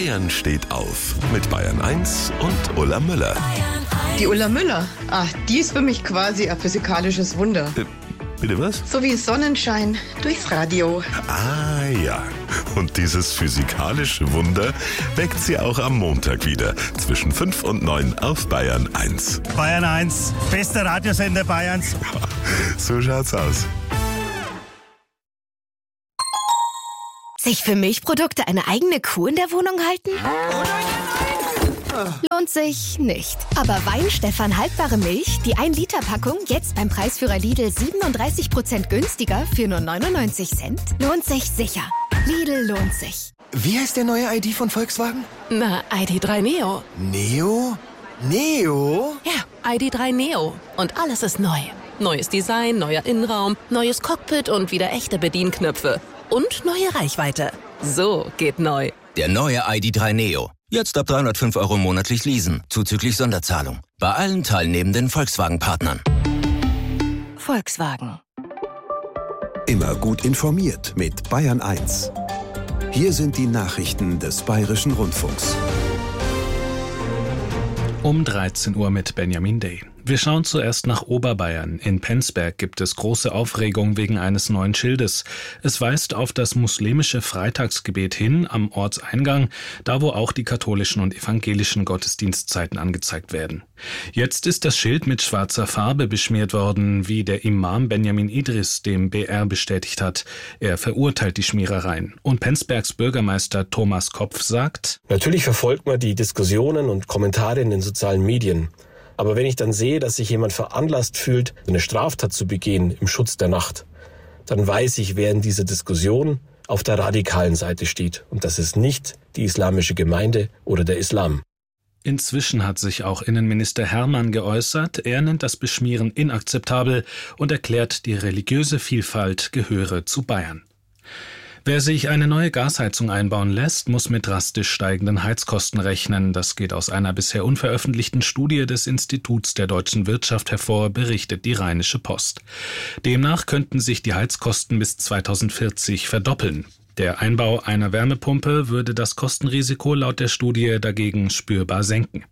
Bayern steht auf mit Bayern 1 und Ulla Müller. Die Ulla Müller, die ist für mich quasi ein physikalisches Wunder. Bitte was? So wie Sonnenschein durchs Radio. Ah ja, und dieses physikalische Wunder weckt sie auch am Montag wieder zwischen 5 und 9 auf Bayern 1. Bayern 1, bester Radiosender Bayerns. So schaut's aus. Sich für Milchprodukte eine eigene Kuh in der Wohnung halten? Lohnt sich nicht. Aber Weinstefan haltbare Milch, die 1-Liter-Packung, jetzt beim Preisführer Lidl 37% günstiger für nur 99 Cent, lohnt sich sicher. Lidl lohnt sich. Wie heißt der neue ID von Volkswagen? Na, ID.3 Neo. Neo? Neo? Ja, ID.3 Neo. Und alles ist neu. Neues Design, neuer Innenraum, neues Cockpit und wieder echte Bedienknöpfe. Und neue Reichweite. So geht neu. Der neue ID.3 Neo. Jetzt ab 305 € monatlich leasen, zuzüglich Sonderzahlung. Bei allen teilnehmenden Volkswagen-Partnern. Volkswagen. Immer gut informiert mit Bayern 1. Hier sind die Nachrichten des Bayerischen Rundfunks. Um 13 Uhr mit Benjamin Day. Wir schauen zuerst nach Oberbayern. In Penzberg gibt es große Aufregung wegen eines neuen Schildes. Es weist auf das muslimische Freitagsgebet hin am Ortseingang, da wo auch die katholischen und evangelischen Gottesdienstzeiten angezeigt werden. Jetzt ist das Schild mit schwarzer Farbe beschmiert worden, wie der Imam Benjamin Idris dem BR bestätigt hat. Er verurteilt die Schmierereien. Und Penzbergs Bürgermeister Thomas Kopf sagt: Natürlich verfolgt man die Diskussionen und Kommentare in den sozialen Medien. Aber wenn ich dann sehe, dass sich jemand veranlasst fühlt, eine Straftat zu begehen im Schutz der Nacht, dann weiß ich, wer in dieser Diskussion auf der radikalen Seite steht. Und das ist nicht die islamische Gemeinde oder der Islam. Inzwischen hat sich auch Innenminister Hermann geäußert. Er nennt das Beschmieren inakzeptabel und erklärt, die religiöse Vielfalt gehöre zu Bayern. Wer sich eine neue Gasheizung einbauen lässt, muss mit drastisch steigenden Heizkosten rechnen. Das geht aus einer bisher unveröffentlichten Studie des Instituts der deutschen Wirtschaft hervor, berichtet die Rheinische Post. Demnach könnten sich die Heizkosten bis 2040 verdoppeln. Der Einbau einer Wärmepumpe würde das Kostenrisiko laut der Studie dagegen spürbar senken.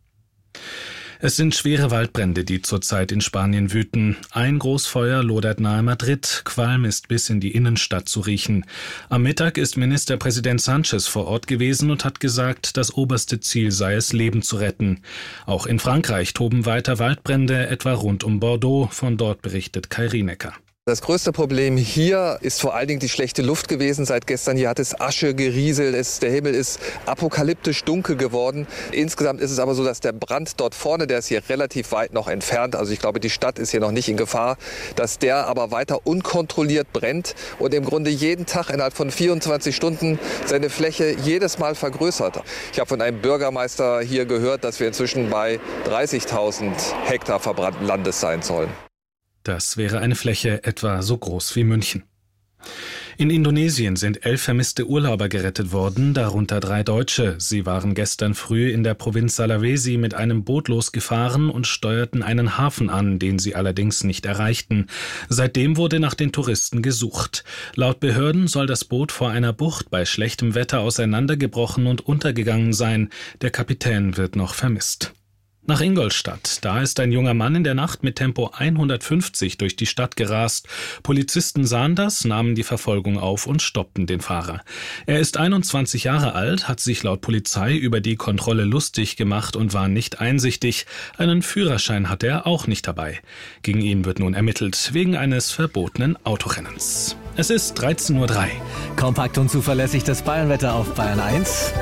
Es sind schwere Waldbrände, die zurzeit in Spanien wüten. Ein Großfeuer lodert nahe Madrid. Qualm ist bis in die Innenstadt zu riechen. Am Mittag ist Ministerpräsident Sánchez vor Ort gewesen und hat gesagt, das oberste Ziel sei es, Leben zu retten. Auch in Frankreich toben weiter Waldbrände, etwa rund um Bordeaux. Von dort berichtet Kai Rienecker. Das größte Problem hier ist vor allen Dingen die schlechte Luft gewesen. Seit gestern hier hat es Asche gerieselt, der Himmel ist apokalyptisch dunkel geworden. Insgesamt ist es aber so, dass der Brand dort vorne, der ist hier relativ weit noch entfernt, also ich glaube, die Stadt ist hier noch nicht in Gefahr, dass der aber weiter unkontrolliert brennt und im Grunde jeden Tag innerhalb von 24 Stunden seine Fläche jedes Mal vergrößert. Ich habe von einem Bürgermeister hier gehört, dass wir inzwischen bei 30.000 Hektar verbrannten Landes sein sollen. Das wäre eine Fläche etwa so groß wie München. In Indonesien sind 11 vermisste Urlauber gerettet worden, darunter 3 Deutsche. Sie waren gestern früh in der Provinz Sulawesi mit einem Boot losgefahren und steuerten einen Hafen an, den sie allerdings nicht erreichten. Seitdem wurde nach den Touristen gesucht. Laut Behörden soll das Boot vor einer Bucht bei schlechtem Wetter auseinandergebrochen und untergegangen sein. Der Kapitän wird noch vermisst. Nach Ingolstadt. Da ist ein junger Mann in der Nacht mit Tempo 150 durch die Stadt gerast. Polizisten sahen das, nahmen die Verfolgung auf und stoppten den Fahrer. Er ist 21 Jahre alt, hat sich laut Polizei über die Kontrolle lustig gemacht und war nicht einsichtig. Einen Führerschein hatte er auch nicht dabei. Gegen ihn wird nun ermittelt, wegen eines verbotenen Autorennens. Es ist 13:03 Uhr. Kompakt und zuverlässig das Bayernwetter auf Bayern 1.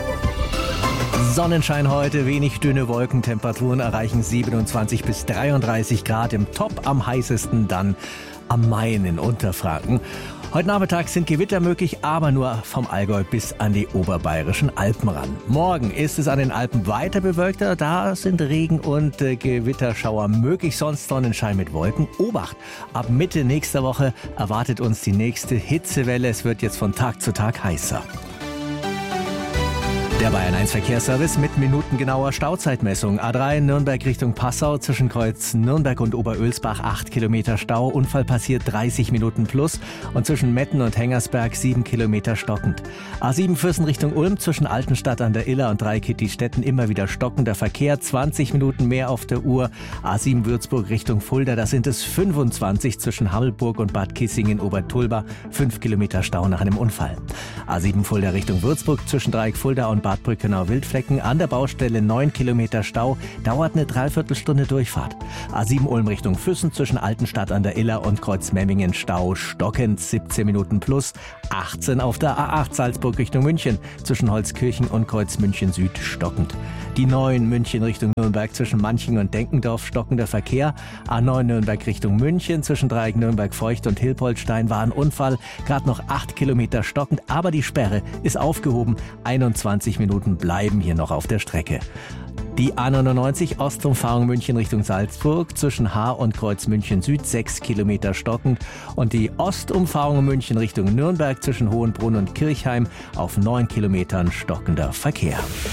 Sonnenschein heute, wenig dünne Wolken, Temperaturen erreichen 27 bis 33 Grad, im Top am heißesten dann am Main in Unterfranken. Heute Nachmittag sind Gewitter möglich, aber nur vom Allgäu bis an die oberbayerischen Alpen ran. Morgen ist es an den Alpen weiter bewölkter, da sind Regen- und Gewitterschauer möglich, sonst Sonnenschein mit Wolken. Obacht, ab Mitte nächster Woche erwartet uns die nächste Hitzewelle, es wird jetzt von Tag zu Tag heißer. Der Bayern 1 Verkehrsservice mit minutengenauer Stauzeitmessung. A3 Nürnberg Richtung Passau zwischen Kreuz Nürnberg und Oberölsbach 8 Kilometer Stau. Unfall passiert 30 Minuten plus. Und zwischen Metten und Hengersberg 7 Kilometer stockend. A7 Fürsten Richtung Ulm zwischen Altenstadt an der Iller und Dreikitti-Stetten immer wieder stockender Verkehr. 20 Minuten mehr auf der Uhr. A7 Würzburg Richtung Fulda, da sind es 25 zwischen Hammelburg und Bad Kissingen Obertulba. 5 Kilometer Stau nach einem Unfall. A7 Fulda Richtung Würzburg zwischen Dreieck Fulda und Bad Brückenau-Wildflecken an der Baustelle 9 Kilometer Stau, dauert eine Dreiviertelstunde Durchfahrt. A7 Ulm Richtung Füssen zwischen Altenstadt an der Iller und Kreuz Memmingen Stau stockend, 17 Minuten plus. 18 auf der A8 Salzburg Richtung München zwischen Holzkirchen und Kreuz München Süd stockend. Die 9 München Richtung Nürnberg zwischen Manching und Denkendorf stockender Verkehr. A9 Nürnberg Richtung München zwischen Dreieck Nürnberg-Feucht und Hilpoltstein war ein Unfall. Gerade noch 8 Kilometer stockend, aber die Sperre ist aufgehoben. 21 Minuten bleiben hier noch auf der Strecke. Die A99 Ostumfahrung München Richtung Salzburg zwischen Haar und Kreuz München Süd 6 Kilometer stockend und die Ostumfahrung München Richtung Nürnberg zwischen Hohenbrunn und Kirchheim auf 9 Kilometern stockender Verkehr.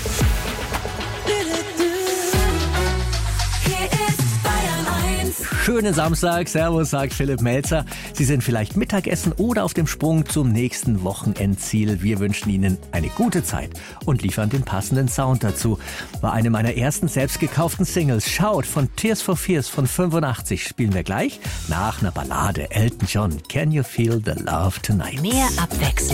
Schönen Samstag, Servus, sagt Philipp Melzer. Sie sind vielleicht Mittagessen oder auf dem Sprung zum nächsten Wochenendziel. Wir wünschen Ihnen eine gute Zeit und liefern den passenden Sound dazu. War eine meiner ersten selbst gekauften Singles. Shout von Tears for Fears von 85 spielen wir gleich nach einer Ballade. Elton John, Can You Feel the Love Tonight? Mehr Abwechslung.